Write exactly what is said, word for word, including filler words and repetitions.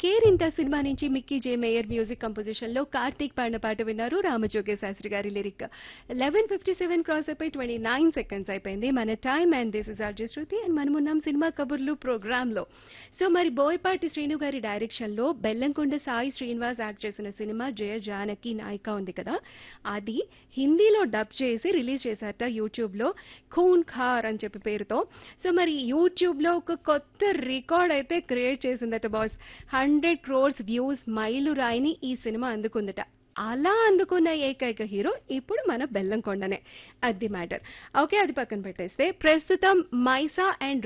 Kerintha cinema నుంచి Mickey జే mayor music composition లో కార్తీక్ పాడిన పాట విన్నారు. రామజోగే శాస్త్రి గారి lyric. Eleven fifty seven cross అయిపోయి ట్వంటీ నైన్ సెకండ్స్ అయిపోయింది మన time. And this is RJ Shruti and మనం ఉన్నాం సినిమా కబుర్లు ప్రోగ్రామ్ లో. సో మరి బోయపాటి శ్రీను గారి డైరెక్షన్ లో బెల్లంకొండ సాయి శ్రీనివాస్ యాక్ట్ చేసిన సినిమా జయ జానకి నాయిక ఉంది కదా, అది హిందీలో డబ్ చేసి రిలీజ్ చేశారట యూట్యూబ్ లో, ఖూన్ ఖార్ అని చెప్పి పేరుతో. సో మరి యూట్యూబ్ లో ఒక కొత్త రికార్డ్ అయితే క్రియేట్ చేసిందట బాస్. హండ్రెడ్ క్రోర్స్ వ్యూస్ మైలు రాయిని ఈ సినిమా అందుకుందట. అలా అందుకున్న ఏకైక హీరో ఇప్పుడు మన బెల్లంకొండనే. అది మ్యాటర్. ఓకే, అది పక్కన పెట్టేస్తే ప్రస్తుతం మైసా అండ్